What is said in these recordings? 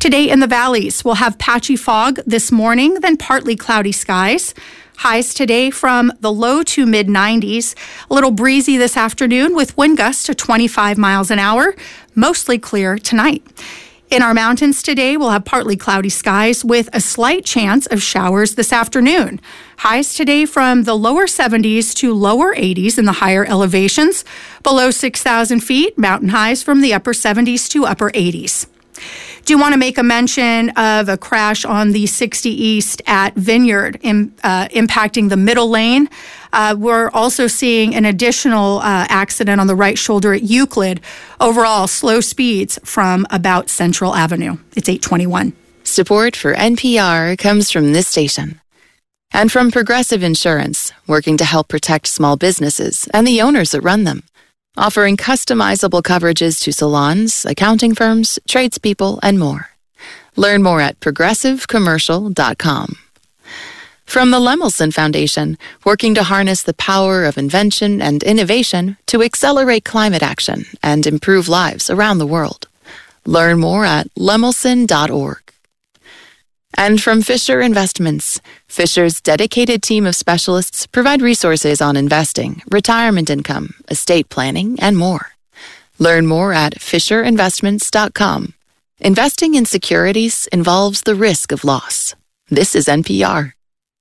Today in the valleys, we'll have patchy fog this morning, then partly cloudy skies. Highs today from the low to mid 90s. A little breezy this afternoon with wind gusts to 25 miles an hour. Mostly clear tonight. In our mountains today, we'll have partly cloudy skies with a slight chance of showers this afternoon. Highs today from the lower 70s to lower 80s in the higher elevations. Below 6,000 feet, mountain highs from the upper 70s to upper 80s. Do want to make a mention of a crash on the 60 East at Vineyard impacting the middle lane. We're also seeing an additional accident on the right shoulder at Euclid. Overall, slow speeds from about Central Avenue. It's 8:21. Support for NPR comes from this station. And from Progressive Insurance, working to help protect small businesses and the owners that run them. Offering customizable coverages to salons, accounting firms, tradespeople, and more. Learn more at progressivecommercial.com. From the Lemelson Foundation, working to harness the power of invention and innovation to accelerate climate action and improve lives around the world. Learn more at lemelson.org. And from Fisher Investments, Fisher's dedicated team of specialists provide resources on investing, retirement income, estate planning, and more. Learn more at fisherinvestments.com. Investing in securities involves the risk of loss. This is NPR.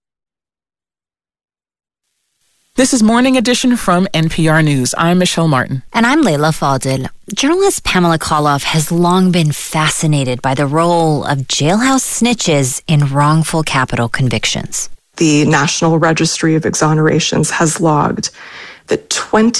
This is Morning Edition from NPR News. I'm Michelle Martin. And I'm Leila Fadil. Journalist Pamela Koloff has long been fascinated by the role of jailhouse snitches in wrongful capital convictions. The National Registry of Exonerations has logged that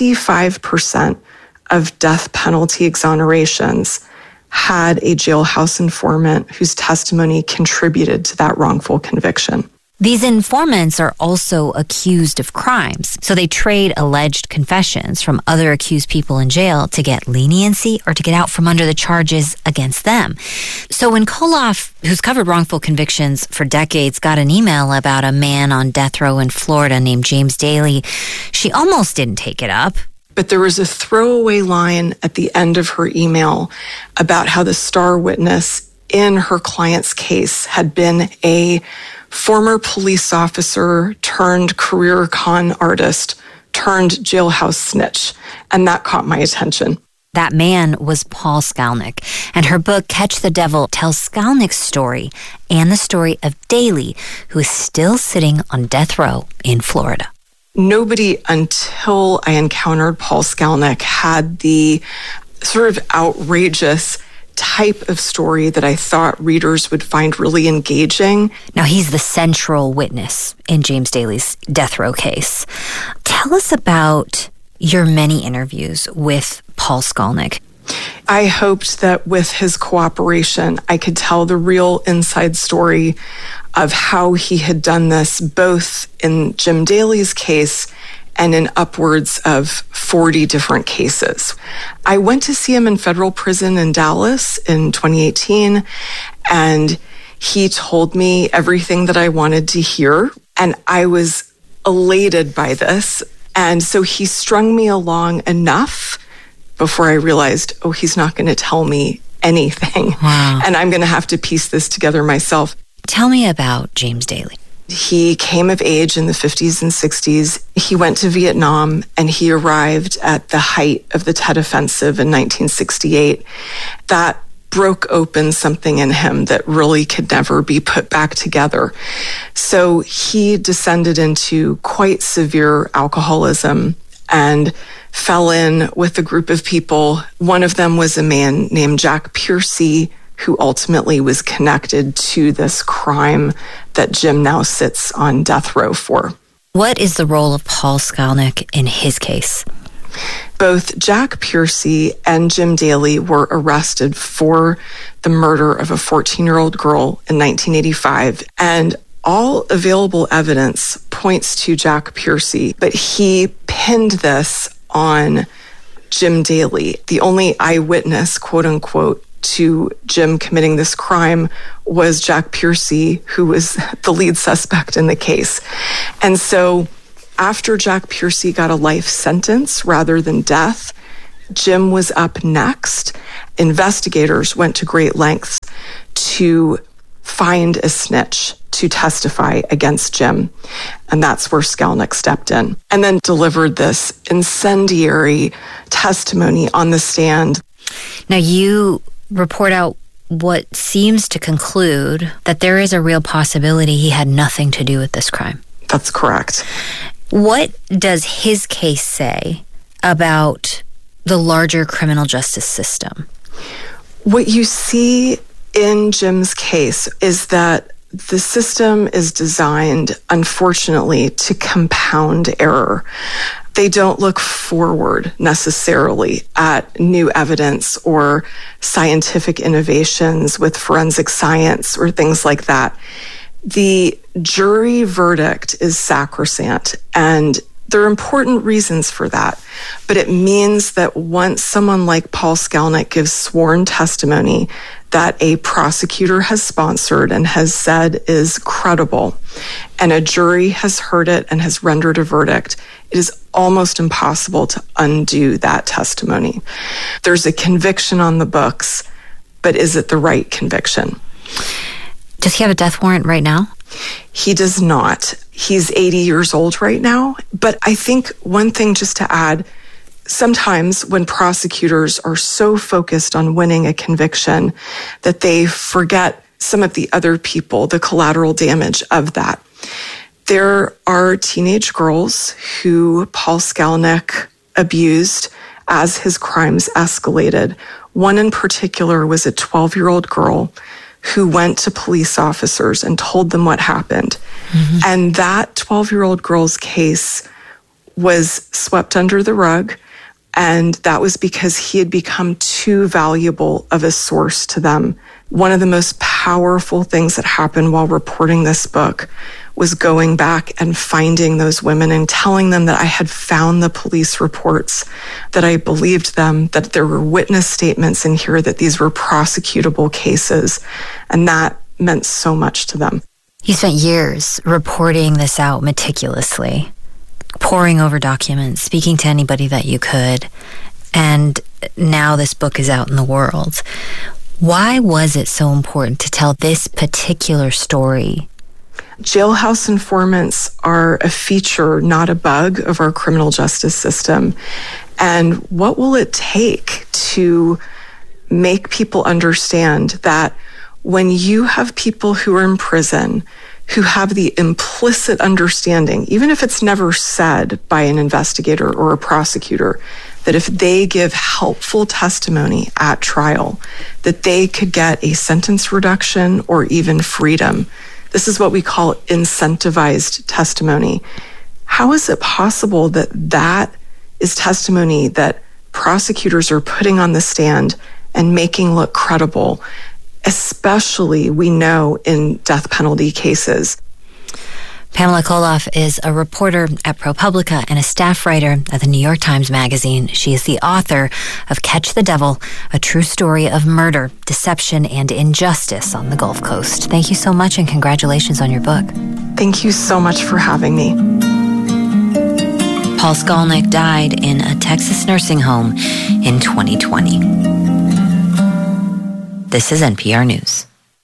25% of death penalty exonerations had a jailhouse informant whose testimony contributed to that wrongful conviction. These informants are also accused of crimes, so they trade alleged confessions from other accused people in jail to get leniency or to get out from under the charges against them. So when Koloff, who's covered wrongful convictions for decades, got an email about a man on death row in Florida named James Daly, she almost didn't take it up. But there was a throwaway line at the end of her email about how the star witness in her client's case had been a former police officer turned career con artist turned jailhouse snitch. And that caught my attention. That man was Paul Skalnick. And her book, Catch the Devil, tells Skalnick's story and the story of Daly, who is still sitting on death row in Florida. Nobody until I encountered Paul Skalnick had the sort of outrageous type of story that I thought readers would find really engaging. Now, he's the central witness in James Daly's death row case. Tell us about your many interviews with Paul Skalnick. I hoped that with his cooperation, I could tell the real inside story of how he had done this, both in Jim Daly's case and in upwards of 40 different cases. I went to see him in federal prison in Dallas in 2018, and he told me everything that I wanted to hear, and I was elated by this. And so he strung me along enough before I realized, oh, he's not going to tell me anything. Wow. And I'm going to have to piece this together myself. Tell me about James Daly. He came of age in the 50s and 60s. He went to Vietnam and he arrived at the height of the Tet Offensive in 1968. That broke open something in him that really could never be put back together. So he descended into quite severe alcoholism and fell in with a group of people. One of them was a man named Jack Piercy, who ultimately was connected to this crime that Jim now sits on death row for. What is the role of Paul Skalnick in his case? Both Jack Piercy and Jim Daly were arrested for the murder of a 14-year-old girl in 1985, and all available evidence points to Jack Piercy, but he pinned this on Jim Daly. The only eyewitness, quote unquote, to Jim committing this crime was Jack Piercy, who was the lead suspect in the case. And so after Jack Piercy got a life sentence rather than death, Jim was up next. Investigators went to great lengths to find a snitch to testify against Jim. And that's where Skalnick stepped in and then delivered this incendiary testimony on the stand. Now, you report out what seems to conclude that there is a real possibility he had nothing to do with this crime. That's correct. What does his case say about the larger criminal justice system? What you see in Jim's case is that the system is designed, unfortunately, to compound error. They don't look forward necessarily at new evidence or scientific innovations with forensic science or things like that. The jury verdict is sacrosanct, and there are important reasons for that. But it means that once someone like Paul Skalnick gives sworn testimony that a prosecutor has sponsored and has said is credible, and a jury has heard it and has rendered a verdict, it is almost impossible to undo that testimony. There's a conviction on the books, but is it the right conviction? Does he have a death warrant right now? He does not. He's 80 years old right now. But I think one thing just to add, sometimes when prosecutors are so focused on winning a conviction that they forget some of the other people, the collateral damage of that. There are teenage girls who Paul Skalnick abused as his crimes escalated. One in particular was a 12-year-old girl who went to police officers and told them what happened. Mm-hmm. And that 12-year-old girl's case was swept under the rug. And that was because he had become too valuable of a source to them. One of the most powerful things that happened while reporting this book was going back and finding those women and telling them that I had found the police reports, that I believed them, that there were witness statements in here, that these were prosecutable cases. And that meant so much to them. You spent years reporting this out meticulously, poring over documents, speaking to anybody that you could, and now this book is out in the world. Why was it so important to tell this particular story? Jailhouse informants are a feature, not a bug, of our criminal justice system. And what will it take to make people understand that when you have people who are in prison who have the implicit understanding, even if it's never said by an investigator or a prosecutor, that if they give helpful testimony at trial, that they could get a sentence reduction or even freedom. This is what we call incentivized testimony. How is it possible that that is testimony that prosecutors are putting on the stand and making look credible, especially, we know, in death penalty cases? Pamela Koloff is a reporter at ProPublica and a staff writer at the New York Times Magazine. She is the author of Catch the Devil, a true story of murder, deception, and injustice on the Gulf Coast. Thank you so much, and congratulations on your book. Thank you so much for having me. Paul Skalnick died in a Texas nursing home in 2020. This is NPR News.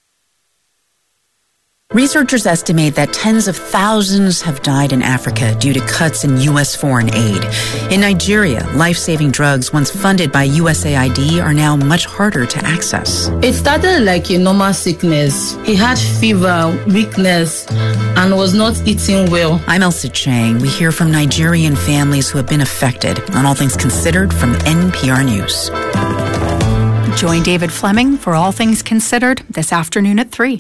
Researchers estimate that tens of thousands have died in Africa due to cuts in U.S. foreign aid. In Nigeria, life-saving drugs once funded by USAID are now much harder to access. It started like a normal sickness. He had fever, weakness, and was not eating well. I'm Elsa Chang. We hear from Nigerian families who have been affected on All Things Considered from NPR News. Join David Fleming for All Things Considered this afternoon at 3.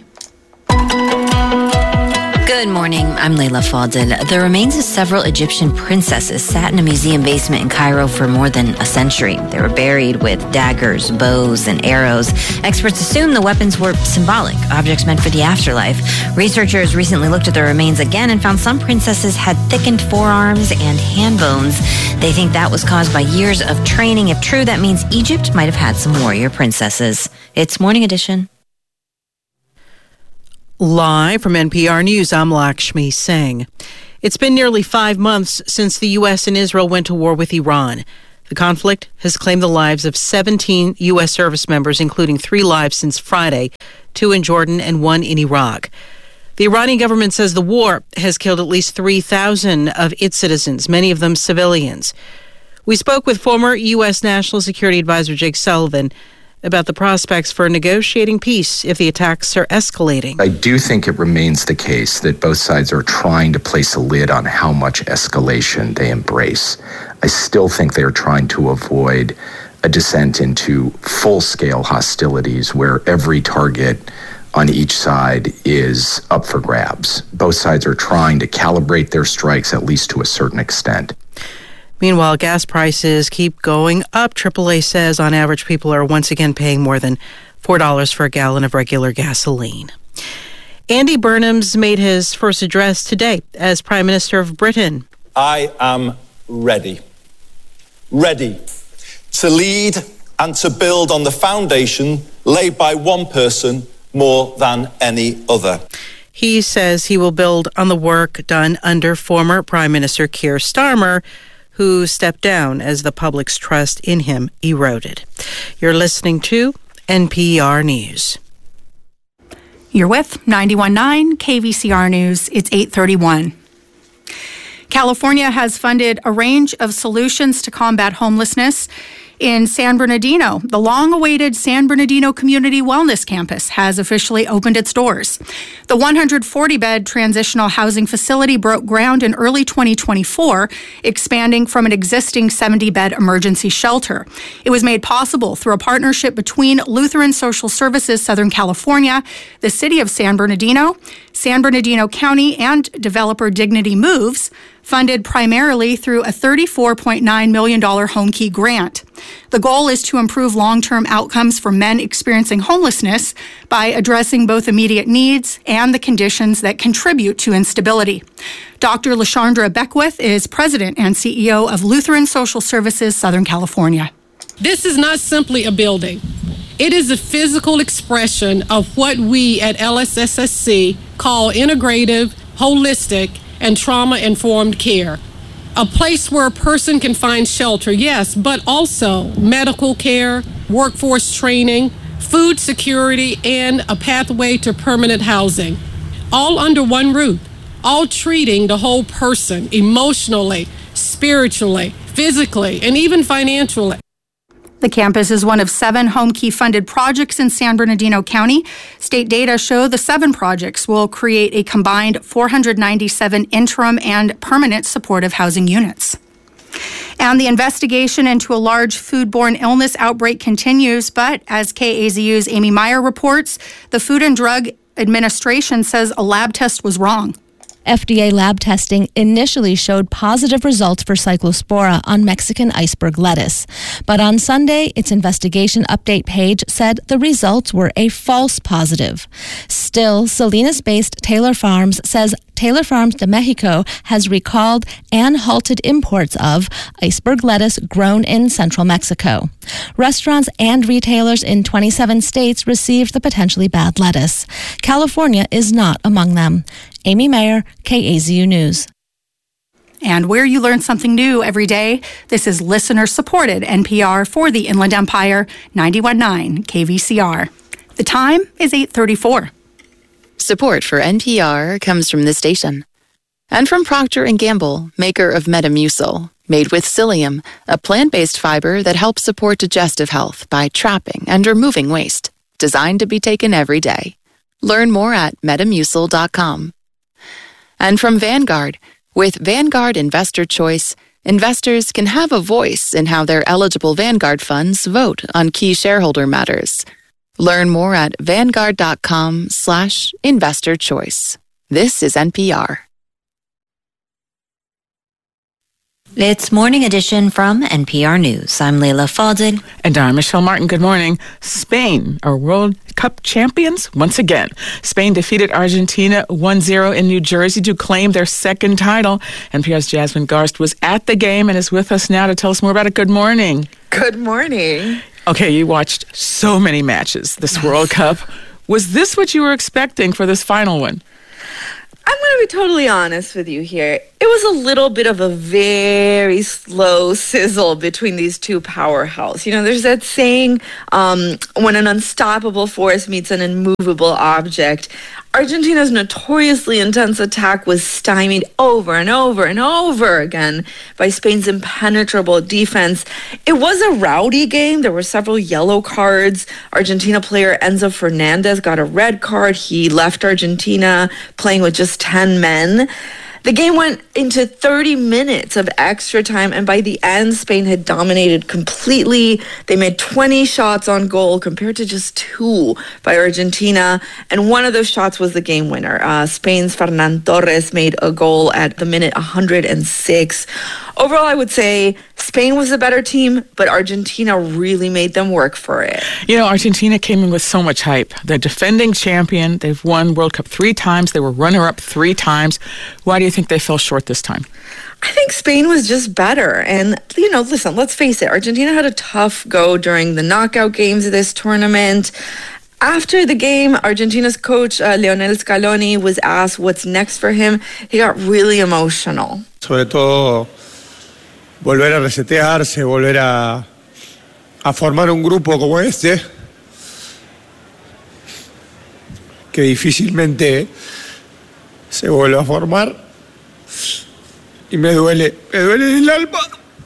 Good morning. I'm Layla Faldin. The remains of several Egyptian princesses sat in a museum basement in Cairo for more than a century. They were buried with daggers, bows, and arrows. Experts assume the weapons were symbolic, objects meant for the afterlife. Researchers recently looked at the remains again and found some princesses had thickened forearms and hand bones. They think that was caused by years of training. If true, that means Egypt might have had some warrior princesses. It's Morning Edition. Live from NPR News, I'm Lakshmi Singh. It's been nearly 5 months since the U.S. and Israel went to war with Iran. The conflict has claimed the lives of 17 U.S. service members, including 3 lives since Friday, 2 in Jordan and 1 in Iraq. The Iranian government says the war has killed at least 3,000 of its citizens, many of them civilians. We spoke with former U.S. National Security Advisor Jake Sullivan about the prospects for negotiating peace if the attacks are escalating. I do think it remains the case that both sides are trying to place a lid on how much escalation they embrace. I still think they're trying to avoid a descent into full-scale hostilities where every target on each side is up for grabs. Both sides are trying to calibrate their strikes, at least to a certain extent. Meanwhile, gas prices keep going up. AAA says on average people are once again paying more than $4 for a gallon of regular gasoline. Andy Burnham's made his first address today as Prime Minister of Britain. I am ready to lead and to build on the foundation laid by one person more than any other. He says he will build on the work done under former Prime Minister Keir Starmer, who stepped down as the public's trust in him eroded. You're listening to NPR News. You're with 91.9 KVCR News. It's 8:31. California has funded a range of solutions to combat homelessness in San Bernardino. The long-awaited San Bernardino Community Wellness Campus has officially opened its doors. The 140-bed transitional housing facility broke ground in early 2024, expanding from an existing 70-bed emergency shelter. It was made possible through a partnership between Lutheran Social Services Southern California, the City of San Bernardino County, and developer Dignity Moves, funded primarily through a $34.9 million HomeKey grant. The goal is to improve long-term outcomes for men experiencing homelessness by addressing both immediate needs and the conditions that contribute to instability. Dr. LaShandra Beckwith is president and CEO of Lutheran Social Services Southern California. This is not simply a building. It is a physical expression of what we at LSSSC call integrative, holistic, and trauma-informed care. A place where a person can find shelter, yes, but also medical care, workforce training, food security, and a pathway to permanent housing. All under one roof, all treating the whole person emotionally, spiritually, physically, and even financially. The campus is one of 7 HomeKey-funded projects in San Bernardino County. State data show the 7 projects will create a combined 497 interim and permanent supportive housing units. And the investigation into a large foodborne illness outbreak continues, but as KAZU's Amy Meyer reports, the Food and Drug Administration says a lab test was wrong. FDA lab testing initially showed positive results for Cyclospora on Mexican iceberg lettuce. But on Sunday, its investigation update page said the results were a false positive. Still, Salinas-based Taylor Farms says Taylor Farms de Mexico has recalled and halted imports of iceberg lettuce grown in central Mexico. Restaurants and retailers in 27 states received the potentially bad lettuce. California is not among them. Amy Mayer, KAZU News. And where you learn something new every day, this is listener-supported NPR for the Inland Empire, 91.9 KVCR. The time is 8:34. Support for NPR comes from this station. And from Procter & Gamble, maker of Metamucil, made with psyllium, a plant-based fiber that helps support digestive health by trapping and removing waste. Designed to be taken every day. Learn more at metamucil.com. And from Vanguard, with Vanguard Investor Choice, investors can have a voice in how their eligible Vanguard funds vote on key shareholder matters. Learn more at vanguard.com/investor choice. This is NPR. It's Morning Edition from NPR News. I'm Leila Fadil. And I'm Michelle Martin. Good morning. Spain are World Cup champions once again. Spain defeated Argentina 1-0 in New Jersey to claim their second title. NPR's Jasmine Garst was at the game and is with us now to tell us more about it. Good morning. Good morning. Okay, you watched so many matches this World Cup. Was this what you were expecting for this final one? I'm going to be totally honest with you here. It was a little bit of a very slow sizzle between these two powerhouses. You know, there's that saying, when an unstoppable force meets an immovable object. Argentina's notoriously intense attack was stymied over and over and over again by Spain's impenetrable defense. It was a rowdy game. There were several yellow cards. Argentina player Enzo Fernandez got a red card. He left Argentina playing with just 10 men. The game went into 30 minutes of extra time, and by the end, Spain had dominated completely. They made 20 shots on goal compared to just 2 by Argentina, and one of those shots was the game winner. Spain's Fernan Torres made a goal at the minute 106. Overall, I would say Spain was a better team, but Argentina really made them work for it. You know, Argentina came in with so much hype. They're defending champion. They've won World Cup 3 times. They were runner-up 3 times. Why do you think they fell short this time? I think Spain was just better. And, you know, listen, let's face it. Argentina had a tough go during the knockout games of this tournament. After the game, Argentina's coach, Lionel Scaloni, was asked what's next for him. He got really emotional. Sobre todo, volver a resetearse, volver a formar un grupo como este, que difícilmente se vuelve a formar, y me duele el alma.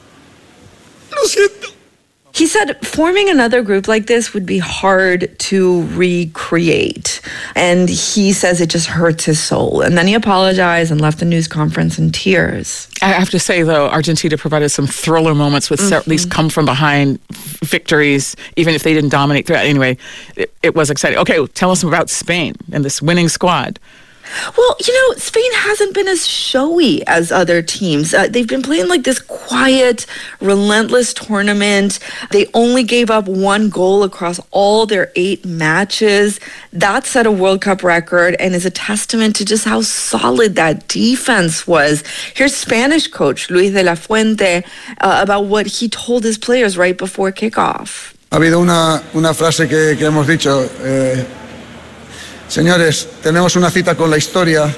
Lo siento. He said forming another group like this would be hard to recreate. And he says it just hurts his soul. And then he apologized and left the news conference in tears. I have to say, though, Argentina provided some thriller moments with at least come-from-behind victories, even if they didn't dominate throughout. Anyway, it was exciting. Okay, tell us about Spain and this winning squad. Well, you know, Spain hasn't been as showy as other teams. They've been playing like this quiet, relentless tournament. They only gave up 1 goal across all their 8 matches. That set a World Cup record and is a testament to just how solid that defense was. Here's Spanish coach Luis de la Fuente about what he told his players right before kickoff. Ha habido una frase que hemos dicho. Señores, tenemos una cita con la historia.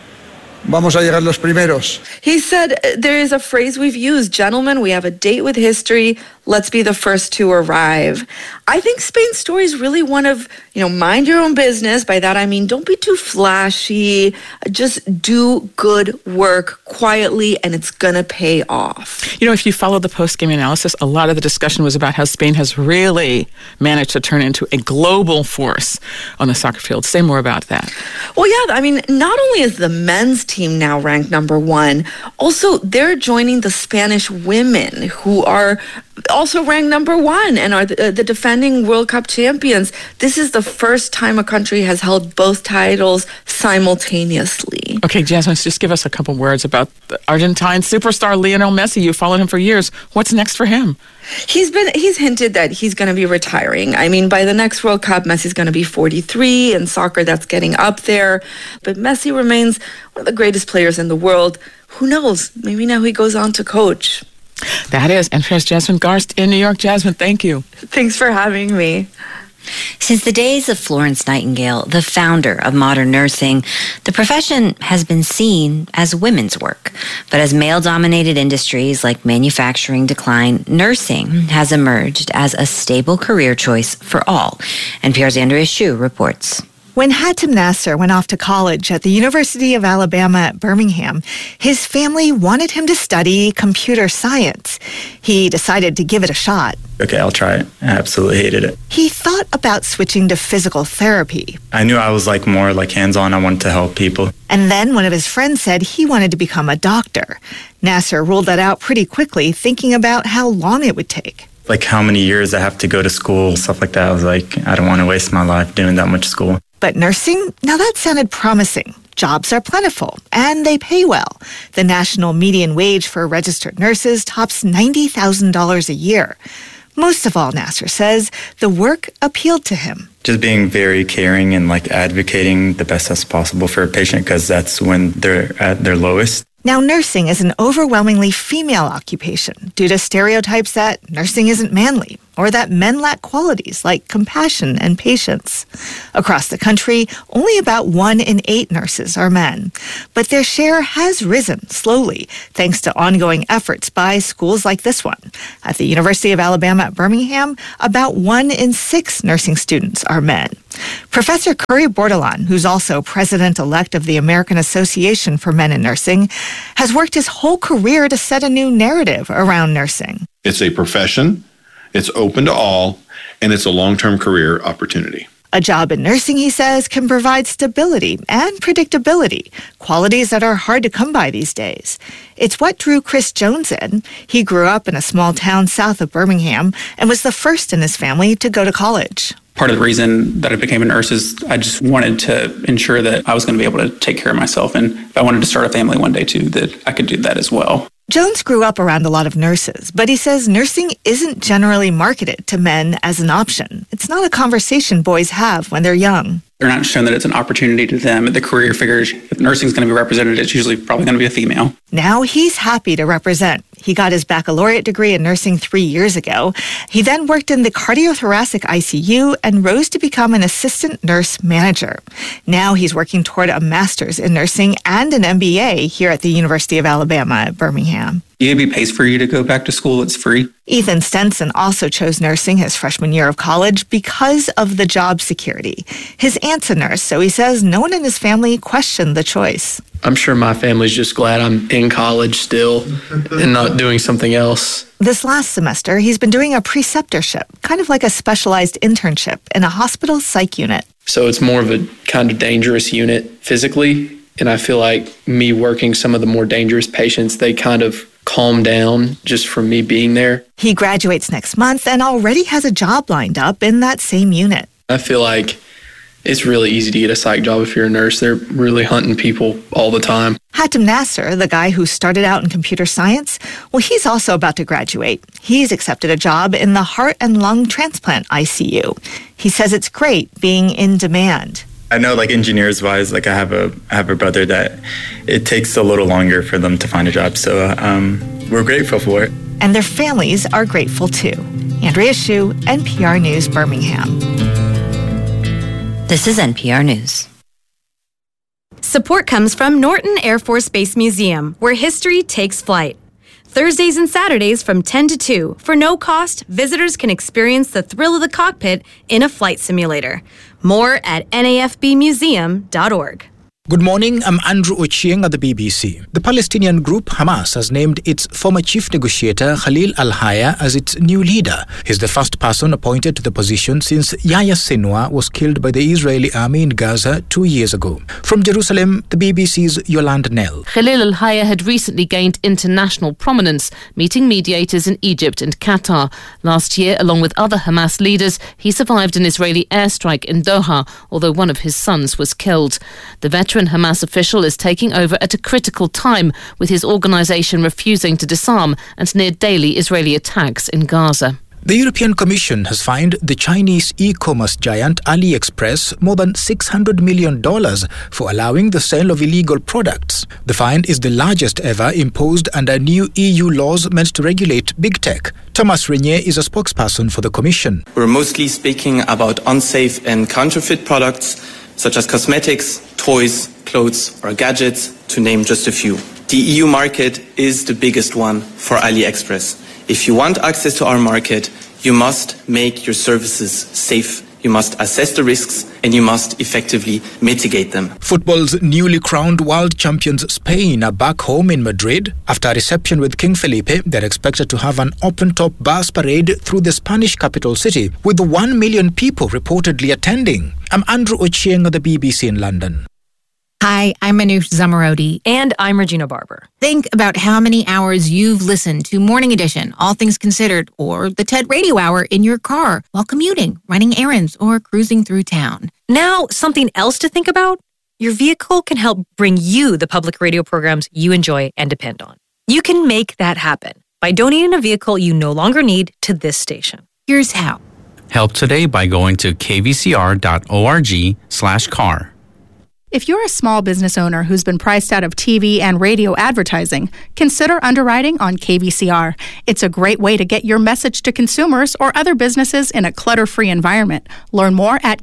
Vamos a llegar los primeros. He said, there is a phrase we've used, gentlemen, we have a date with history. Let's be the first to arrive. I think Spain's story is really one of, you know, mind your own business. By that, I mean, don't be too flashy. Just do good work quietly, and it's going to pay off. You know, if you follow the post-game analysis, a lot of the discussion was about how Spain has really managed to turn into a global force on the soccer field. Say more about that. Well, yeah, I mean, not only is the men's team now ranked number 1, also they're joining the Spanish women, who are also ranked number 1 and are the defending World Cup champions. This is the first time a country has held both titles simultaneously. Okay, Jasmine, just give us a couple words about the Argentine superstar Lionel Messi. You followed him for years. What's next for him? He's hinted that he's going to be retiring. I mean, by the next World Cup, Messi's going to be 43. In soccer, that's getting up there. But Messi remains one of the greatest players in the world. Who knows? Maybe now he goes on to coach. That is NPR's Jasmine Garst in New York. Jasmine, thank you. Thanks for having me. Since the days of Florence Nightingale, the founder of modern nursing, the profession has been seen as women's work. But as male-dominated industries like manufacturing decline, nursing has emerged as a stable career choice for all. NPR's Andrea Hsu reports. When Hatem Nasser went off to college at the University of Alabama at Birmingham, his family wanted him to study computer science. He decided to give it a shot. Okay, I'll try it. I absolutely hated it. He thought about switching to physical therapy. I knew I was more hands-on. I wanted to help people. And then one of his friends said he wanted to become a doctor. Nasser ruled that out pretty quickly, thinking about how long it would take. How many years I have to go to school, stuff like that. I was I don't want to waste my life doing that much school. But nursing? Now that sounded promising. Jobs are plentiful, and they pay well. The national median wage for registered nurses tops $90,000 a year. Most of all, Nasser says, the work appealed to him. Just being very caring and advocating the best as possible for a patient, because that's when they're at their lowest. Now, nursing is an overwhelmingly female occupation due to stereotypes that nursing isn't manly or that men lack qualities like compassion and patience. Across the country, only about 1 in 8 nurses are men, but their share has risen slowly thanks to ongoing efforts by schools like this one. At the University of Alabama at Birmingham, about 1 in 6 nursing students are men. Professor Curry Bordelon, who's also president-elect of the American Association for Men in Nursing, has worked his whole career to set a new narrative around nursing. It's a profession, it's open to all, and it's a long-term career opportunity. A job in nursing, he says, can provide stability and predictability, qualities that are hard to come by these days. It's what drew Chris Jones in. He grew up in a small town south of Birmingham and was the first in his family to go to college. Part of the reason that I became a nurse is I just wanted to ensure that I was going to be able to take care of myself. And if I wanted to start a family one day too, that I could do that as well. Jones grew up around a lot of nurses, but he says nursing isn't generally marketed to men as an option. It's not a conversation boys have when they're young. They're not shown that it's an opportunity to them. The career figures, if nursing is going to be represented, it's usually probably going to be a female. Now he's happy to represent. He got his baccalaureate degree in nursing 3 years ago. He then worked in the cardiothoracic ICU and rose to become an assistant nurse manager. Now he's working toward a master's in nursing and an MBA here at the University of Alabama at Birmingham. UAB pays for you to go back to school. It's free. Ethan Stenson also chose nursing his freshman year of college because of the job security. His aunt's a nurse, so he says no one in his family questioned the choice. I'm sure my family's just glad I'm in college still and not doing something else. This last semester, he's been doing a preceptorship, kind of like a specialized internship in a hospital psych unit. So it's more of a kind of dangerous unit physically, and I feel like me working some of the more dangerous patients, they kind of calm down just from me being there. He graduates next month and already has a job lined up in that same unit. I feel like it's really easy to get a psych job if you're a nurse. They're really hunting people all the time. Hatem Nasser, the guy who started out in computer science, well, he's also about to graduate. He's accepted a job in the heart and lung transplant ICU. He says it's great being in demand. I know, like, engineers-wise, like I have a brother that it takes a little longer for them to find a job, so we're grateful for it. And their families are grateful too. Andrea Hsu, NPR News, Birmingham. This is NPR News. Support comes from Norton Air Force Base Museum, where history takes flight. Thursdays and Saturdays from 10 to 2. For no cost, visitors can experience the thrill of the cockpit in a flight simulator. More at nafbmuseum.org. Good morning, I'm Andrew Ochieng at the BBC. The Palestinian group Hamas has named its former chief negotiator Khalil al-Hayya as its new leader. He's the first person appointed to the position since Yahya Sinwar was killed by the Israeli army in Gaza 2 years ago. From Jerusalem, the BBC's Yolanda Nell. Khalil al-Hayya had recently gained international prominence, meeting mediators in Egypt and Qatar. Last year, along with other Hamas leaders, he survived an Israeli airstrike in Doha, although one of his sons was killed. The veteran Hamas official is taking over at a critical time, with his organisation refusing to disarm and near daily Israeli attacks in Gaza. The European Commission has fined the Chinese e-commerce giant AliExpress more than $600 million for allowing the sale of illegal products. The fine is the largest ever imposed under new EU laws meant to regulate big tech. Thomas Renier is a spokesperson for the Commission. We're mostly speaking about unsafe and counterfeit products, such as cosmetics, toys, clothes, or gadgets, to name just a few. The EU market is the biggest one for AliExpress. If you want access to our market, you must make your services safe. You must assess the risks and you must effectively mitigate them. Football's newly crowned world champions Spain are back home in Madrid. After a reception with King Felipe, they're expected to have an open-top bus parade through the Spanish capital city, with 1 million people reportedly attending. I'm Andrew Ochieng of the BBC in London. Hi, I'm Manoush Zamarodi. And I'm Regina Barber. Think about how many hours you've listened to Morning Edition, All Things Considered, or the TED Radio Hour in your car while commuting, running errands, or cruising through town. Now, something else to think about? Your vehicle can help bring you the public radio programs you enjoy and depend on. You can make that happen by donating a vehicle you no longer need to this station. Here's how. Help today by going to kvcr.org/car. If you're a small business owner who's been priced out of TV and radio advertising, consider underwriting on KVCR. It's a great way to get your message to consumers or other businesses in a clutter-free environment. Learn more at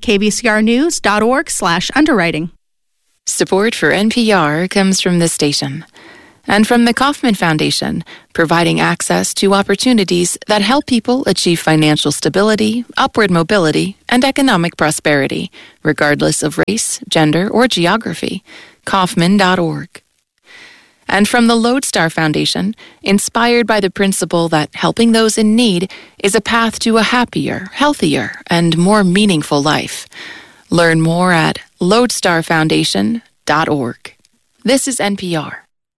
kvcrnews.org/underwriting. Support for NPR comes from this station and from the Kauffman Foundation, providing access to opportunities that help people achieve financial stability, upward mobility, and economic prosperity, regardless of race, gender, or geography. Kauffman.org. And from the Lodestar Foundation, inspired by the principle that helping those in need is a path to a happier, healthier, and more meaningful life. Learn more at lodestarfoundation.org. This is NPR.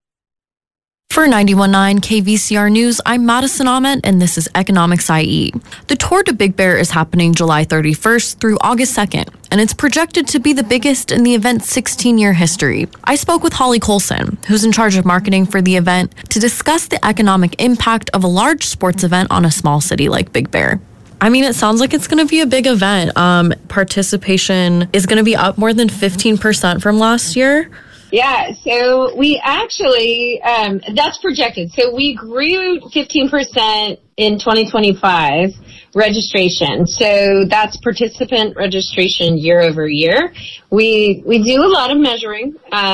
For 91.9 KVCR News, I'm Madison Ahmed, and this is Economics IE. The tour to Big Bear is happening July 31st through August 2nd, and it's projected to be the biggest in the event's 16-year history. I spoke with Holly Colson, who's in charge of marketing for the event, to discuss the economic impact of a large sports event on a small city like Big Bear. I mean, it sounds like it's going to be a big event. Participation is going to be up more than 15% from last year. Yeah, so we actually, that's projected. So we grew 15% in 2025 registration. So that's participant registration year over year. We do a lot of measuring.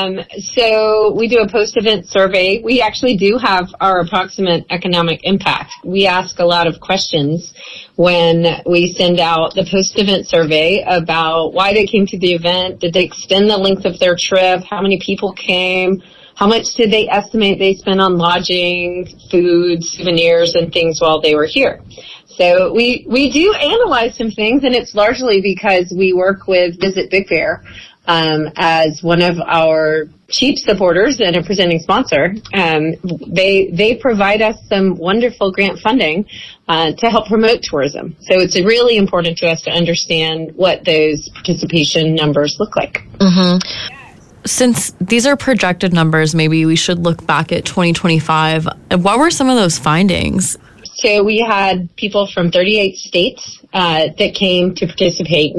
So we do a post-event survey. We actually do have our approximate economic impact. We ask a lot of questions when we send out the post-event survey about why they came to the event. Did they extend the length of their trip? How many people came? How much did they estimate they spent on lodging, food, souvenirs, and things while they were here? So we do analyze some things, and it's largely because we work with Visit Big Bear as one of our chief supporters and a presenting sponsor. They provide us some wonderful grant funding to help promote tourism. So it's really important to us to understand what those participation numbers look like. Mm-hmm. Since these are projected numbers, maybe we should look back at 2025. What were some of those findings? So we had people from 38 states that came to participate.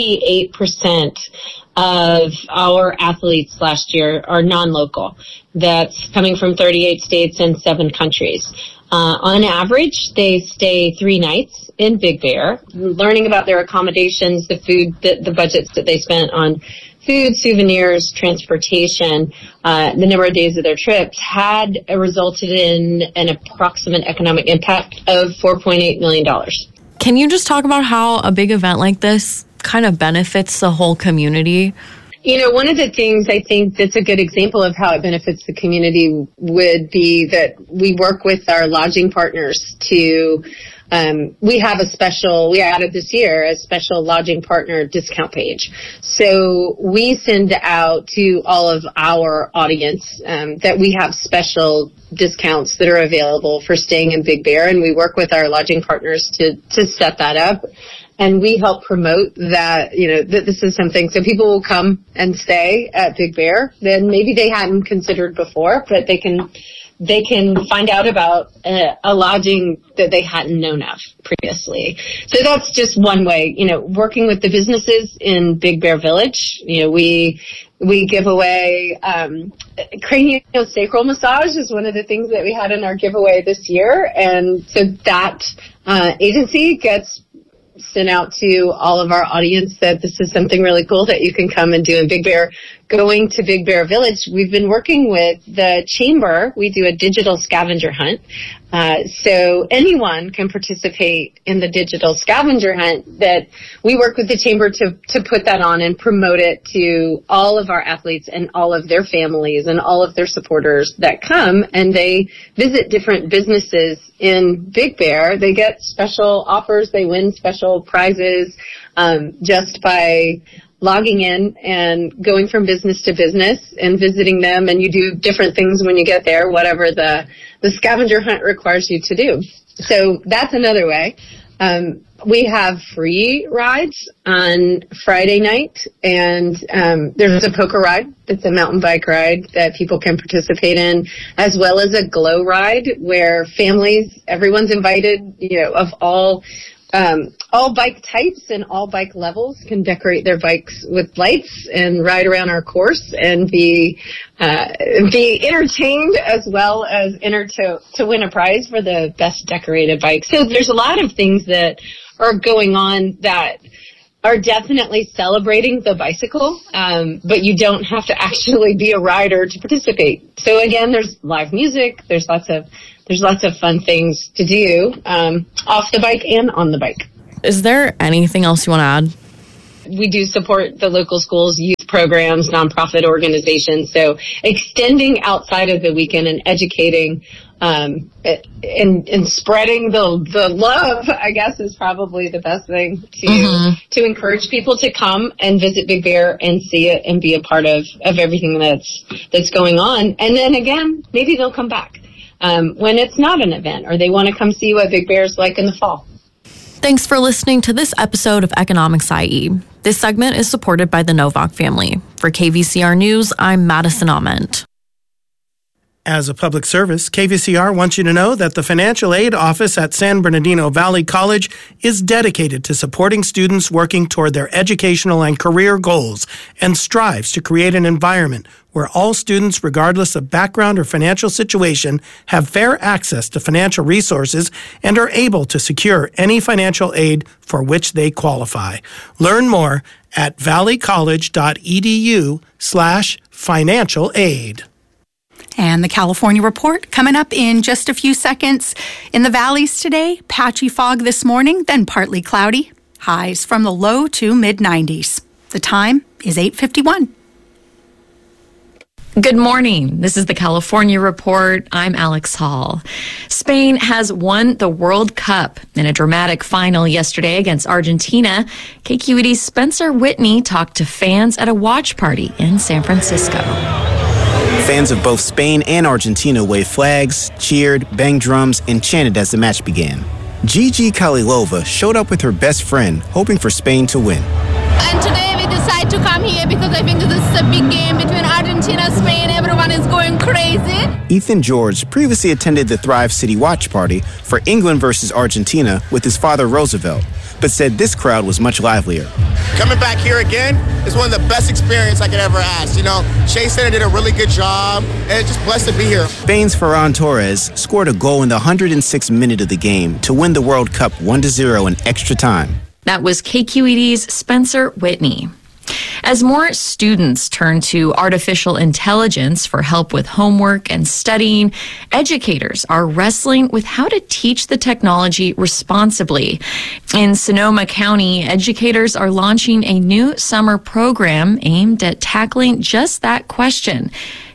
98% of our athletes last year are non-local. That's coming from 38 states and 7 countries. On average, they stay 3 nights in Big Bear, learning about their accommodations, the food, the budgets that they spent on food, souvenirs, transportation, the number of days of their trips had resulted in an approximate economic impact of $4.8 million. Can you just talk about how a big event like this kind of benefits the whole community? You know, one of the things I think that's a good example of how it benefits the community would be that we work with our lodging partners to we added this year a special lodging partner discount page. So we send out to all of our audience that we have special discounts that are available for staying in Big Bear, and we work with our lodging partners to set that up. And we help promote that, that this is something. So people will come and stay at Big Bear that maybe they hadn't considered before, but they can find out about a lodging that they hadn't known of previously. So that's just one way, working with the businesses in Big Bear Village. We give away craniosacral massage is one of the things that we had in our giveaway this year. And so that agency gets sent out to all of our audience that this is something really cool that you can come and do in Big Bear. Going to Big Bear Village, we've been working with the Chamber. We do a digital scavenger hunt. So anyone can participate in the digital scavenger hunt that we work with the Chamber to put that on and promote it to all of our athletes and all of their families and all of their supporters that come and they visit different businesses in Big Bear. They get special offers. They win special prizes just by logging in and going from business to business and visiting them, and you do different things when you get there, whatever the scavenger hunt requires you to do. So that's another way. We have free rides on Friday night, and there's a poker ride. It's a mountain bike ride that people can participate in, as well as a glow ride where families, everyone's invited, of all all bike types and all bike levels can decorate their bikes with lights and ride around our course and be entertained as well as enter to win a prize for the best decorated bike. So there's a lot of things that are going on that are definitely celebrating the bicycle, but you don't have to actually be a rider to participate. So again, there's live music, there's lots of fun things to do off the bike and on the bike. Is there anything else you want to add? We do support the local schools, youth programs, nonprofit organizations. So extending outside of the weekend and educating and spreading the love, I guess, is probably the best thing to encourage people to come and visit Big Bear and see it and be a part of everything that's going on. And then again, maybe they'll come back when it's not an event, or they want to come see what Big Bear's like in the fall. Thanks for listening to this episode of Economics IE. This segment is supported by the Novak family. For KVCR News, I'm Madison Ament. As a public service, KVCR wants you to know that the Financial Aid Office at San Bernardino Valley College is dedicated to supporting students working toward their educational and career goals and strives to create an environment where all students, regardless of background or financial situation, have fair access to financial resources and are able to secure any financial aid for which they qualify. Learn more at valleycollege.edu/financial aid. And the California Report coming up in just a few seconds. In the valleys today, patchy fog this morning, then partly cloudy. Highs from the low to mid-90s. The time is 8:51. Good morning. This is the California Report. I'm Alex Hall. Spain has won the World Cup in a dramatic final yesterday against Argentina. KQED's Spencer Whitney talked to fans at a watch party in San Francisco. Fans of both Spain and Argentina waved flags, cheered, banged drums, and chanted as the match began. Gigi Kalilova showed up with her best friend, hoping for Spain to win. And today we decided to come here because I think this is a big game between Argentina and Spain. Everyone is going crazy. Ethan George previously attended the Thrive City watch party for England versus Argentina with his father Roosevelt, but said this crowd was much livelier. Coming back here again is one of the best experiences I could ever ask. You know, Shea Center did a really good job, and it's just blessed to be here. Spain's Ferran Torres scored a goal in the 106th minute of the game to win the World Cup 1-0 in extra time. That was KQED's Spencer Whitney. As more students turn to artificial intelligence for help with homework and studying, educators are wrestling with how to teach the technology responsibly. In Sonoma County, educators are launching a new summer program aimed at tackling just that question.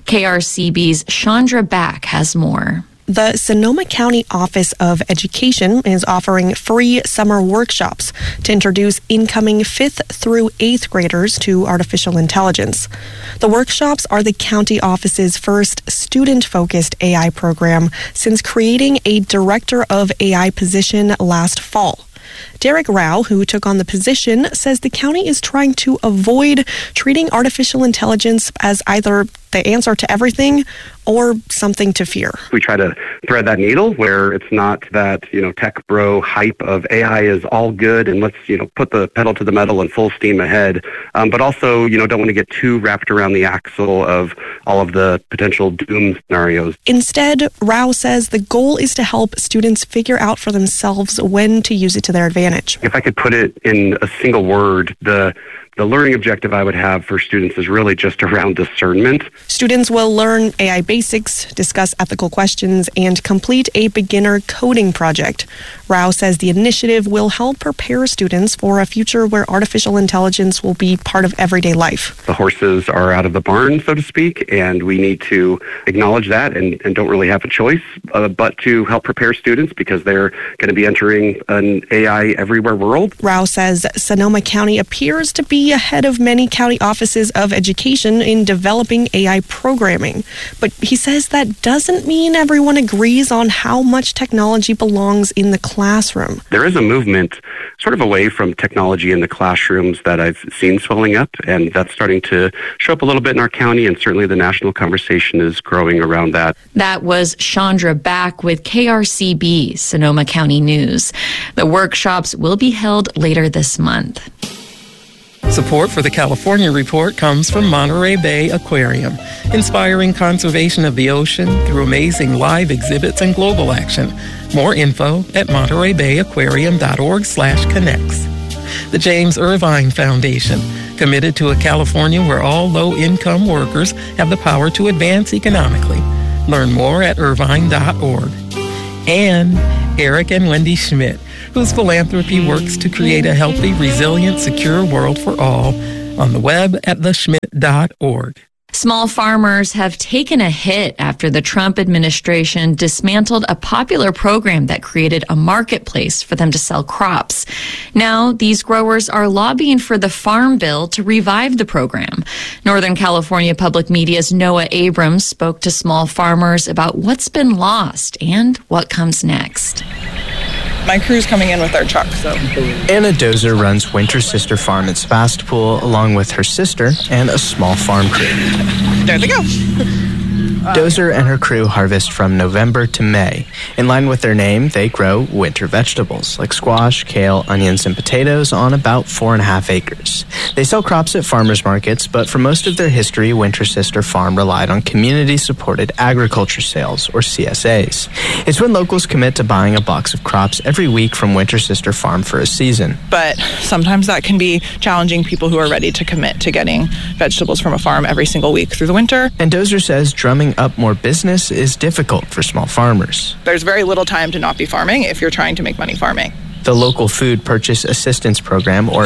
KRCB's Chandra Back has more. The Sonoma County Office of Education is offering free summer workshops to introduce incoming 5th through 8th graders to artificial intelligence. The workshops are the county office's first student-focused AI program since creating a director of AI position last fall. Derek Rao, who took on the position, says the county is trying to avoid treating artificial intelligence as either the answer to everything or something to fear. We try to thread that needle where it's not that, tech bro hype of AI is all good and let's, put the pedal to the metal and full steam ahead. But also, don't want to get too wrapped around the axle of all of the potential doom scenarios. Instead, Rao says the goal is to help students figure out for themselves when to use it to their advantage. If I could put it in a single word, the learning objective I would have for students is really just around discernment. Students will learn AI basics, discuss ethical questions, and complete a beginner coding project. Rao says the initiative will help prepare students for a future where artificial intelligence will be part of everyday life. The horses are out of the barn, so to speak, and we need to acknowledge that and don't really have a choice but to help prepare students because they're going to be entering an AI everywhere world. Rao says Sonoma County appears to be actually ahead of many county offices of education in developing AI programming. But he says that doesn't mean everyone agrees on how much technology belongs in the classroom. There is a movement sort of away from technology in the classrooms that I've seen swelling up, and that's starting to show up a little bit in our county, and certainly the national conversation is growing around that. That was Chandra Back with KRCB, Sonoma County News. The workshops will be held later this month. Support for the California Report comes from Monterey Bay Aquarium, inspiring conservation of the ocean through amazing live exhibits and global action. More info at montereybayaquarium.org/connects. The James Irvine Foundation, committed to a California where all low-income workers have the power to advance economically. Learn more at irvine.org. And Eric and Wendy Schmidt, whose philanthropy works to create a healthy, resilient, secure world for all, on the web at theschmidt.org. Small farmers have taken a hit after the Trump administration dismantled a popular program that created a marketplace for them to sell crops. Now, these growers are lobbying for the Farm Bill to revive the program. Northern California Public Media's Noah Abrams spoke to small farmers about what's been lost and what comes next. My crew's coming in with our truck, so. Anna Dozer runs Winter Sister Farm in Sebastopol along with her sister and a small farm crew. There they go. Dozer and her crew harvest from November to May. In line with their name, they grow winter vegetables like squash, kale, onions, and potatoes on about 4.5 acres. They sell crops at farmers markets, but for most of their history, Winter Sister Farm relied on community-supported agriculture sales, or CSAs. It's when locals commit to buying a box of crops every week from Winter Sister Farm for a season. But sometimes that can be challenging people who are ready to commit to getting vegetables from a farm every single week through the winter. And Dozer says drumming up more business is difficult for small farmers. There's very little time to not be farming if you're trying to make money farming. The Local Food Purchase Assistance Program, or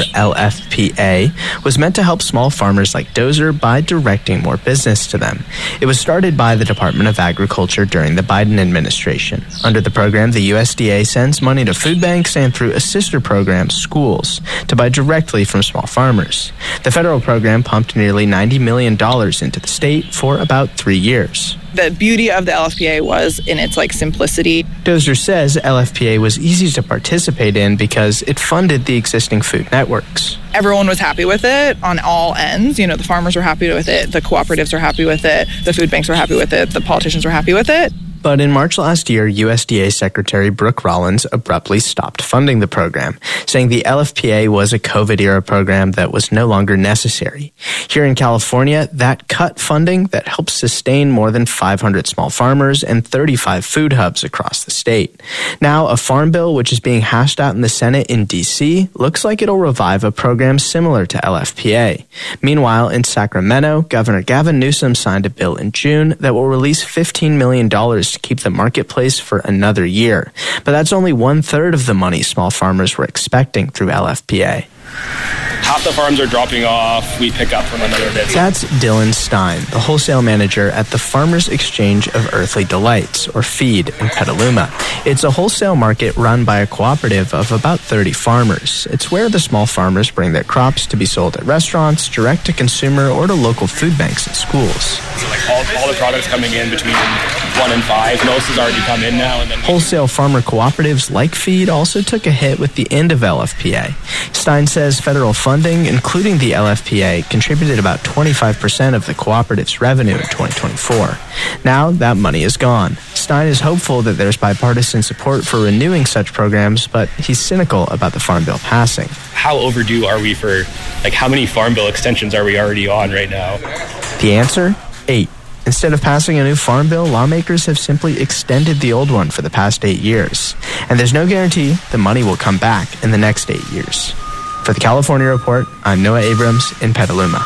LFPA, was meant to help small farmers like Dozer by directing more business to them. It was started by the Department of Agriculture during the Biden administration. Under the program, the USDA sends money to food banks and, through a sister program, schools, to buy directly from small farmers. The federal program pumped nearly $90 million into the state for about 3 years. The beauty of the LFPA was in its simplicity. Dozer says LFPA was easy to participate in because it funded the existing food networks. Everyone was happy with it on all ends. The farmers were happy with it, the cooperatives were happy with it, the food banks were happy with it, the politicians were happy with it. But in March last year, USDA Secretary Brooke Rollins abruptly stopped funding the program, saying the LFPA was a COVID-era program that was no longer necessary. Here in California, that cut funding that helps sustain more than 500 small farmers and 35 food hubs across the state. Now, a farm bill, which is being hashed out in the Senate in D.C., looks like it'll revive a program similar to LFPA. Meanwhile, in Sacramento, Governor Gavin Newsom signed a bill in June that will release $15 million to keep the marketplace for another year. But that's only 1/3 of the money small farmers were expecting through LFPA. Half the farms are dropping off. We pick up from another bit. That's Dylan Stein, the wholesale manager at the Farmers Exchange of Earthly Delights, or FEED, in Petaluma. It's a wholesale market run by a cooperative of about 30 farmers. It's where the small farmers bring their crops to be sold at restaurants, direct to consumer, or to local food banks and schools. So all the products coming in between 1 and 5, most has already come in now. And then wholesale farmer cooperatives like FEED also took a hit with the end of LFPA. Stein says federal funding, including the LFPA, contributed about 25% of the cooperative's revenue in 2024. Now that money is gone. Stein is hopeful that there's bipartisan support for renewing such programs, but he's cynical about the Farm Bill passing. How overdue are we for, how many Farm Bill extensions are we already on right now? The answer? 8. Instead of passing a new farm bill, lawmakers have simply extended the old one for the past 8 years. And there's no guarantee the money will come back in the next 8 years. For the California Report, I'm Noah Abrams in Petaluma.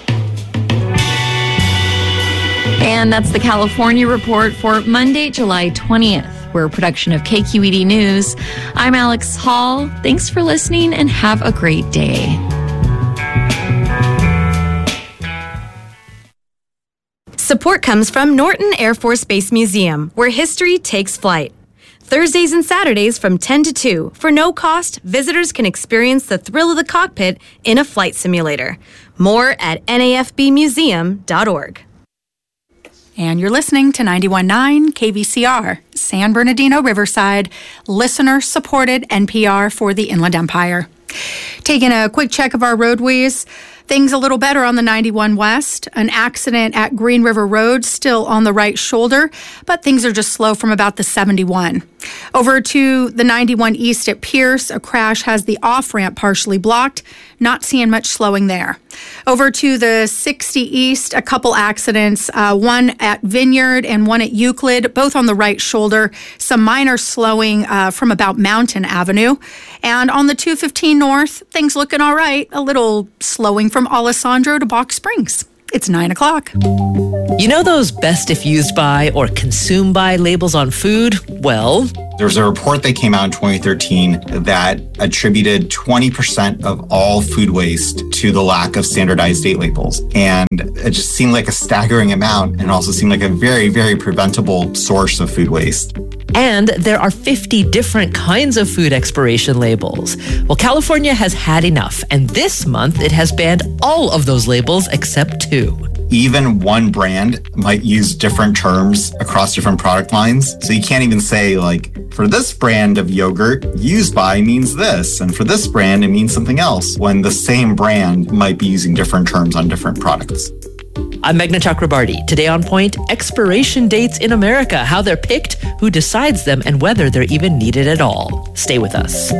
And that's the California Report for Monday, July 20th. We're a production of KQED News. I'm Alex Hall. Thanks for listening and have a great day. Support comes from Norton Air Force Base Museum, where history takes flight. Thursdays and Saturdays from 10 to 2. For no cost, visitors can experience the thrill of the cockpit in a flight simulator. More at nafbmuseum.org. And you're listening to 91.9 KVCR, San Bernardino Riverside, listener-supported NPR for the Inland Empire. Taking a quick check of our roadways. Things a little better on the 91 West. An accident at Green River Road, still on the right shoulder, but things are just slow from about the 71. Over to the 91 East at Pierce, a crash has the off-ramp partially blocked. Not seeing much slowing there. Over to the 60 East, a couple accidents, one at Vineyard and one at Euclid, both on the right shoulder. Some minor slowing from about Mountain Avenue. And on the 215 North, things looking all right. A little slowing from Alessandro to Box Springs. It's 9 o'clock. You know those best if used by or consumed by labels on food? Well, there's a report that came out in 2013 that attributed 20% of all food waste to the lack of standardized date labels. And it just seemed like a staggering amount and also seemed like a very, very preventable source of food waste. And there are 50 different kinds of food expiration labels. Well, California has had enough, and this month it has banned all of those labels except 2. Even one brand might use different terms across different product lines. So you can't even say, like, for this brand of yogurt, used by means this, and for this brand, it means something else, when the same brand might be using different terms on different products. I'm Meghna Chakrabarti. Today on Point, expiration dates in America, how they're picked, who decides them, and whether they're even needed at all. Stay with us.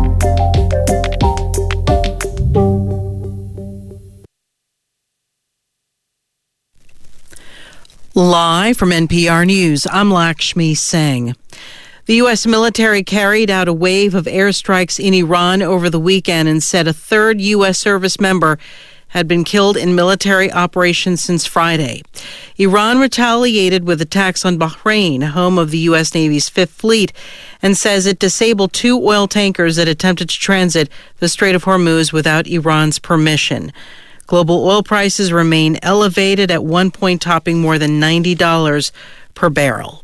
Live from NPR News, I'm Lakshmi Singh. The U.S. military carried out a wave of airstrikes in Iran over the weekend and said a third U.S. service member had been killed in military operations since Friday. Iran retaliated with attacks on Bahrain, home of the U.S. Navy's Fifth Fleet, and says it disabled 2 oil tankers that attempted to transit the Strait of Hormuz without Iran's permission. Global oil prices remain elevated, at one point topping more than $90 per barrel.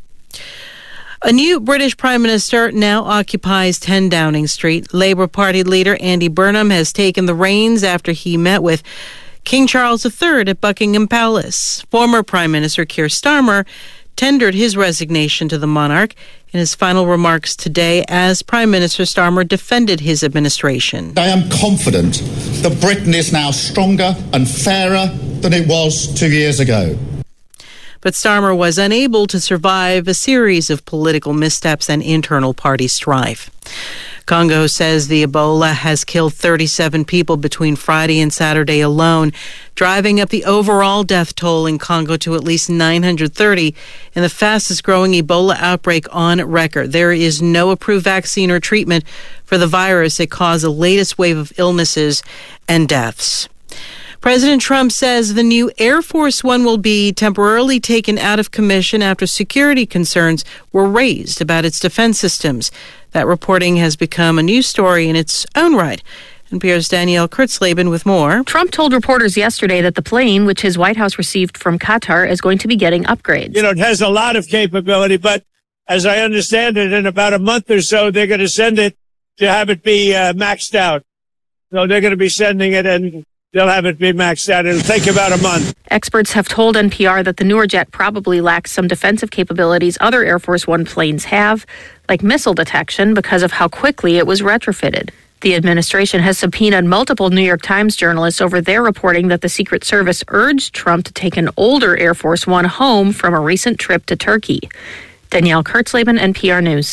A new British Prime Minister now occupies 10 Downing Street. Labour Party leader Andy Burnham has taken the reins after he met with King Charles III at Buckingham Palace. Former Prime Minister Keir Starmer tendered his resignation to the monarch. In his final remarks today, as Prime Minister, Starmer defended his administration. I am confident that Britain is now stronger and fairer than it was 2 years ago. But Starmer was unable to survive a series of political missteps and internal party strife. Congo says the Ebola has killed 37 people between Friday and Saturday alone, driving up the overall death toll in Congo to at least 930 in the fastest growing Ebola outbreak on record. There is no approved vaccine or treatment for the virus that caused the latest wave of illnesses and deaths. President Trump says the new Air Force One will be temporarily taken out of commission after security concerns were raised about its defense systems. That reporting has become a news story in its own right. NPR's Danielle Kurtzleben with more. Trump told reporters yesterday that the plane, which his White House received from Qatar, is going to be getting upgrades. You know, it has a lot of capability, but as I understand it, in about a month or so, they're going to send it to have it be maxed out. So they're going to be sending it and they'll have it be maxed out. It'll take about a month. Experts have told NPR that the newer jet probably lacks some defensive capabilities other Air Force One planes have, like missile detection, because of how quickly it was retrofitted. The administration has subpoenaed multiple New York Times journalists over their reporting that the Secret Service urged Trump to take an older Air Force One home from a recent trip to Turkey. Danielle Kurtzleben, NPR News.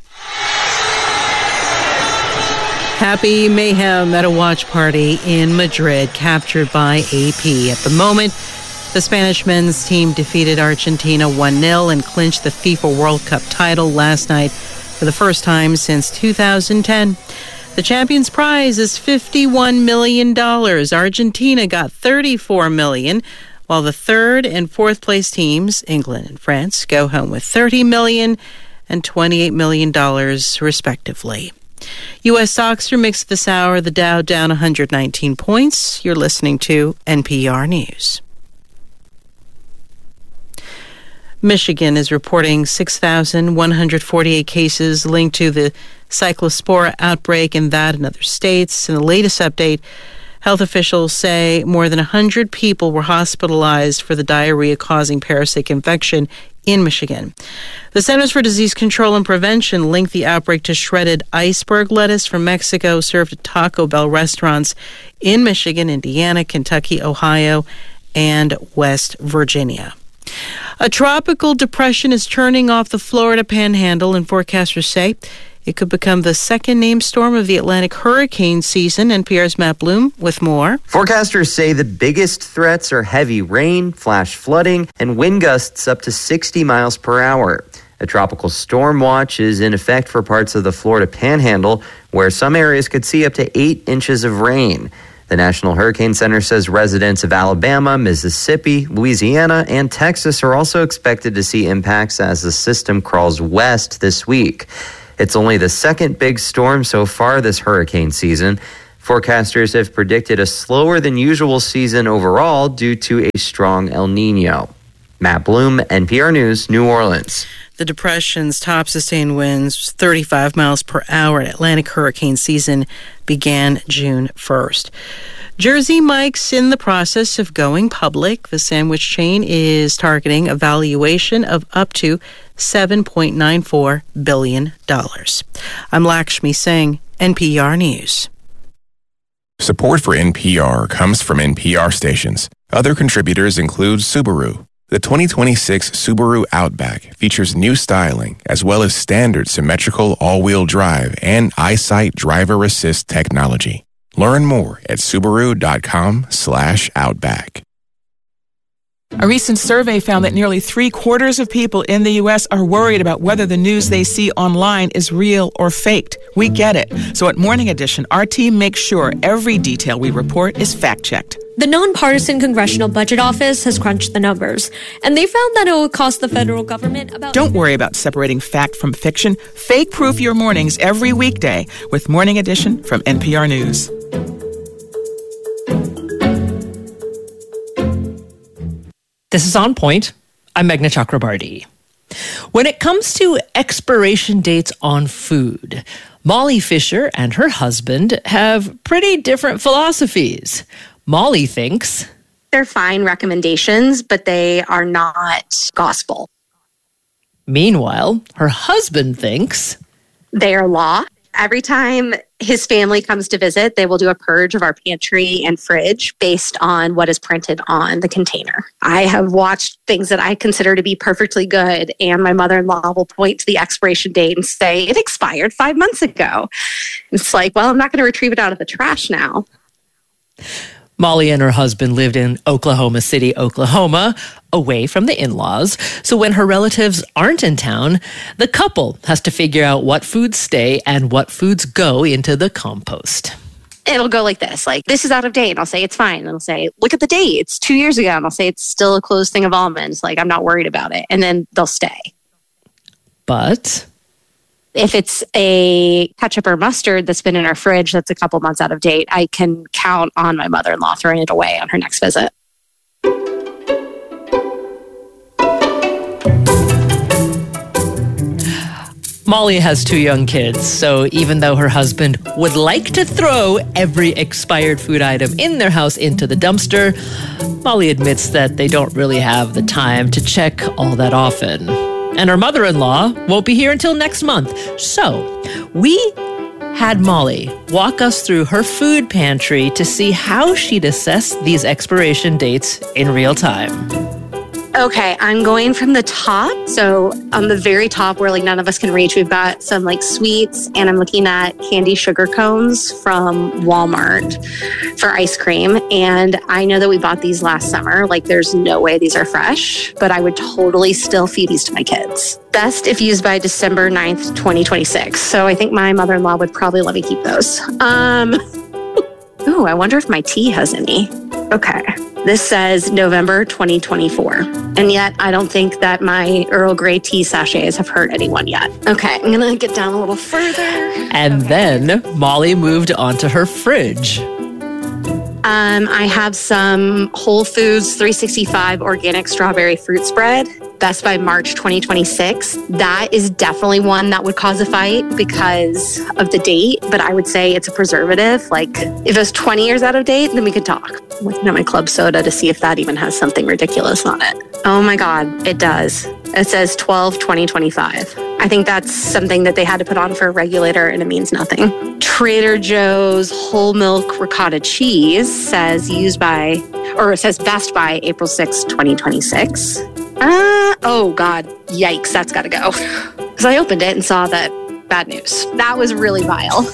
Happy mayhem at a watch party in Madrid, captured by AP. At the moment, the Spanish men's team defeated Argentina 1-0 and clinched the FIFA World Cup title last night for the first time since 2010. The champions' prize is $51 million. Argentina got $34 million, while the third and fourth place teams, England and France, go home with $30 million and $28 million, respectively. U.S. stocks are mixed this hour. The Dow down 119 points. You're listening to NPR News. Michigan is reporting 6,148 cases linked to the cyclospora outbreak in that and other states. In the latest update, health officials say more than 100 people were hospitalized for the diarrhea-causing parasitic infection in Michigan. The Centers for Disease Control and Prevention linked the outbreak to shredded iceberg lettuce from Mexico served at Taco Bell restaurants in Michigan, Indiana, Kentucky, Ohio, and West Virginia. A tropical depression is turning off the Florida Panhandle, and forecasters say it could become the second named storm of the Atlantic hurricane season. NPR's Matt Bloom with more. Forecasters say the biggest threats are heavy rain, flash flooding, and wind gusts up to 60 miles per hour. A tropical storm watch is in effect for parts of the Florida Panhandle, where some areas could see up to 8 inches of rain. The National Hurricane Center says residents of Alabama, Mississippi, Louisiana, and Texas are also expected to see impacts as the system crawls west this week. It's only the second big storm so far this hurricane season. Forecasters have predicted a slower than usual season overall due to a strong El Nino. Matt Bloom, NPR News, New Orleans. The depression's top sustained winds, 35 miles per hour, in Atlantic hurricane season began June 1st. Jersey Mike's in the process of going public. The sandwich chain is targeting a valuation of up to $7.94 billion. I'm Lakshmi Singh, NPR News. Support for NPR comes from NPR stations. Other contributors include Subaru. The 2026 Subaru Outback features new styling as well as standard symmetrical all-wheel drive and EyeSight driver assist technology. Learn more at Subaru.com/Outback. A recent survey found that nearly 3/4 of people in the U.S. are worried about whether the news they see online is real or faked. We get it. So at Morning Edition, our team makes sure every detail we report is fact-checked. The nonpartisan Congressional Budget Office has crunched the numbers, and they found that it will cost the federal government about... Don't worry about separating fact from fiction. Fake-proof your mornings every weekday with Morning Edition from NPR News. This is On Point. I'm Meghna Chakrabarti. When it comes to expiration dates on food, Molly Fisher and her husband have pretty different philosophies. Molly thinks they're fine recommendations, but they are not gospel. Meanwhile, her husband thinks they are law. Every time his family comes to visit, they will do a purge of our pantry and fridge based on what is printed on the container. I have watched things that I consider to be perfectly good, and my mother-in-law will point to the expiration date and say, it expired 5 months ago. It's like, well, I'm not going to retrieve it out of the trash now. Molly and her husband lived in Oklahoma City, Oklahoma, away from the in-laws. So when her relatives aren't in town, the couple has to figure out what foods stay and what foods go into the compost. It'll go like this, this is out of date. And I'll say, it's fine. And I'll say, look at the date. It's 2 years ago. And I'll say, it's still a closed thing of almonds. I'm not worried about it. And then they'll stay. But if it's a ketchup or mustard that's been in our fridge that's a couple months out of date, I can count on my mother-in-law throwing it away on her next visit. Molly has 2 young kids, so even though her husband would like to throw every expired food item in their house into the dumpster, Molly admits that they don't really have the time to check all that often. And her mother-in-law won't be here until next month. So we had Molly walk us through her food pantry to see how she'd assess these expiration dates in real time. Okay, I'm going from the top. So on the very top where none of us can reach, we've got some sweets, and I'm looking at candy sugar cones from Walmart for ice cream. And I know that we bought these last summer. There's no way these are fresh, but I would totally still feed these to my kids. Best if used by December 9th, 2026. So I think my mother-in-law would probably let me keep those. Ooh, I wonder if my tea has any. Okay. This says November 2024. And yet I don't think that my Earl Grey tea sachets have hurt anyone yet. Okay, I'm going to get down a little further. And then Molly moved onto her fridge. I have some Whole Foods 365 organic strawberry fruit spread Best by March 2026. That is definitely one that would cause a fight because of the date, but I would say it's a preservative. Like if it was 20 years out of date, then we could talk. I'm looking at my club soda to see if that even has something ridiculous on it. Oh my God, it does. It says 12/2025. I think that's something that they had to put on for a regulator and it means nothing. Trader Joe's whole milk ricotta cheese says best by April 6, 2026. Oh God, yikes, that's gotta go. Because I opened it and saw that bad news. That was really vile.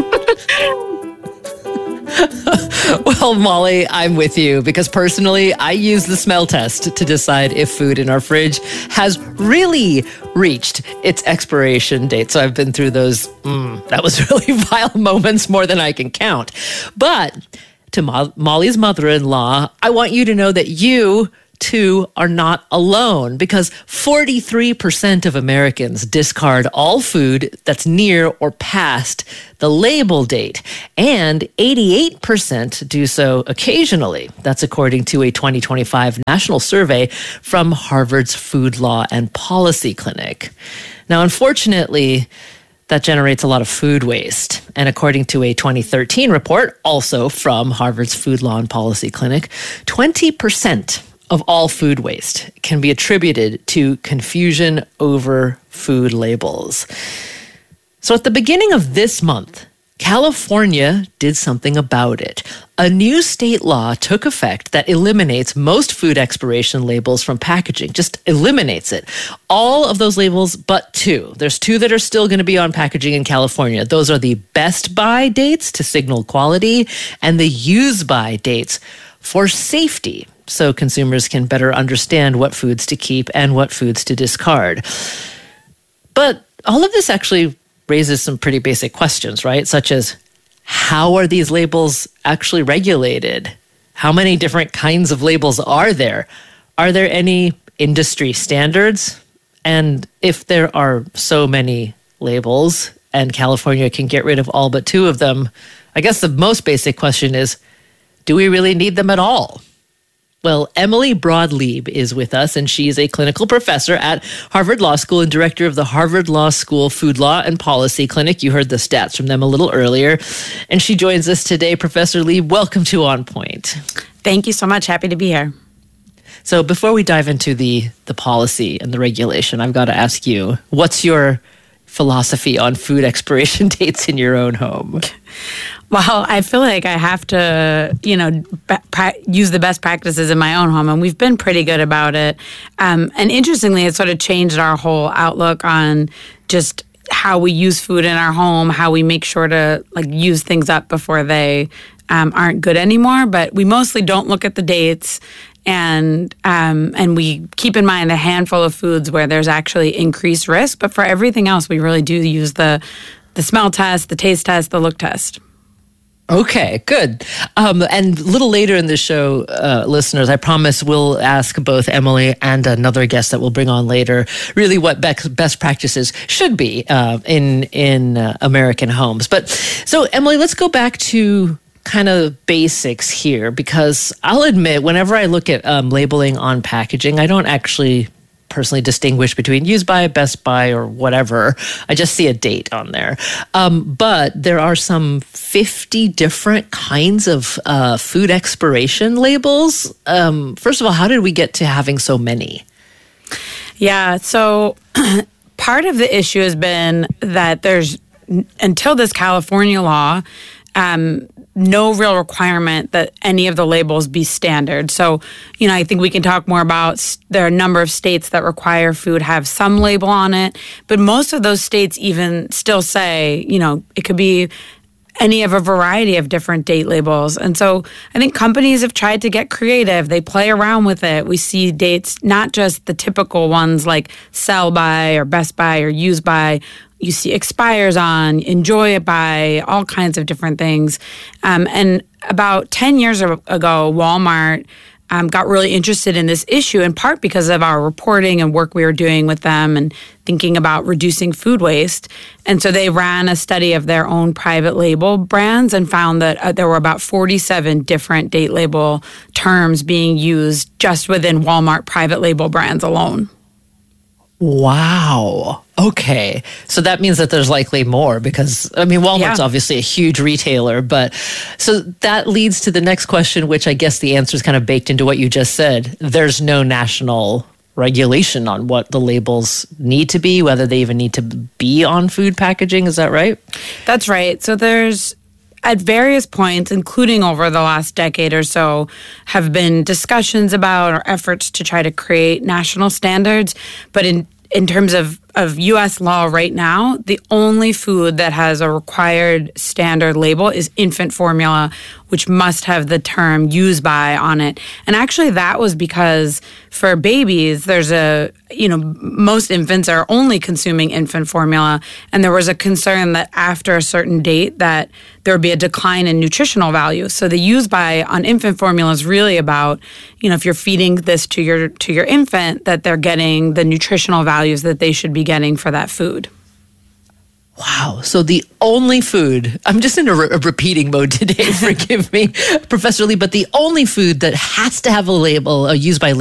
Well, Molly, I'm with you because personally, I use the smell test to decide if food in our fridge has really reached its expiration date. So I've been through those, that was really vile moments more than I can count. But to Molly's mother-in-law, I want you to know that you too are not alone because 43% of Americans discard all food that's near or past the label date, and 88% do so occasionally. That's according to a 2025 national survey from Harvard's Food Law and Policy Clinic. Now, unfortunately, that generates a lot of food waste. And according to a 2013 report, also from Harvard's Food Law and Policy Clinic, 20% of all food waste can be attributed to confusion over food labels. So at the beginning of this month, California did something about it. A new state law took effect that eliminates most food expiration labels from packaging, just eliminates it. All of those labels but two. There's two that are still going to be on packaging in California. Those are the best by dates to signal quality and the use by dates for safety, so consumers can better understand what foods to keep and what foods to discard. But all of this actually raises some pretty basic questions, right? Such as, how are these labels actually regulated? How many different kinds of labels are there? Are there any industry standards? And if there are so many labels and California can get rid of all but two of them, I guess the most basic question is, do we really need them at all? Well, Emily Broad-Leib is with us, and she is a clinical professor at Harvard Law School and director of the Harvard Law School Food Law and Policy Clinic. You heard the stats from them a little earlier. And she joins us today. Professor Leib, welcome to On Point. Thank you so much. Happy to be here. So before we dive into the policy and the regulation, I've got to ask you, what's your philosophy on food expiration dates in your own home? Well, I feel like I have to, use the best practices in my own home, and we've been pretty good about it. And interestingly, it sort of changed our whole outlook on just how we use food in our home, how we make sure to use things up before they aren't good anymore. But we mostly don't look at the dates, and we keep in mind a handful of foods where there's actually increased risk. But for everything else, we really do use the smell test, the taste test, the look test. Okay, good. And a little later in the show, listeners, I promise we'll ask both Emily and another guest that we'll bring on later really what best practices should be in American homes. But so, Emily, let's go back to kind of basics here, because I'll admit, whenever I look at labeling on packaging, I don't actually personally distinguish between use by, best by, or whatever. I just see a date on there. But there are some 50 different kinds of food expiration labels. First of all, how did we get to having so many? Yeah, so part of the issue has been that there's, until this California law, no real requirement that any of the labels be standard. So, I think we can talk more about, there are a number of states that require food have some label on it, but most of those states even still say, it could be any of a variety of different date labels. And so I think companies have tried to get creative. They play around with it. We see dates, not just the typical ones like sell by or best by or use by. You see expires on, enjoy it by, all kinds of different things. And about 10 years ago, Walmart got really interested in this issue, in part because of our reporting and work we were doing with them and thinking about reducing food waste. And so they ran a study of their own private label brands and found that there were about 47 different date label terms being used just within Walmart private label brands alone. Wow. Okay. So that means that there's likely more because, I mean, Walmart's obviously a huge retailer, but so that leads to the next question, which I guess the answer is kind of baked into what you just said. There's no national regulation on what the labels need to be, whether they even need to be on food packaging. Is that right? That's right. So there's, at various points, including over the last decade or so, have been discussions about or efforts to try to create national standards. But in terms of U.S. law right now, the only food that has a required standard label is infant formula, which must have the term "use by" on it. And actually that was because for babies, most infants are only consuming infant formula. And there was a concern that after a certain date that there would be a decline in nutritional value. So the use by on infant formula is really about, if you're feeding this to your infant, that they're getting the nutritional values that they should be getting for that food. Wow. So the only food, I'm just in a repeating mode today, forgive me, Professor Lee, but the only food that has to have a label, a use by label,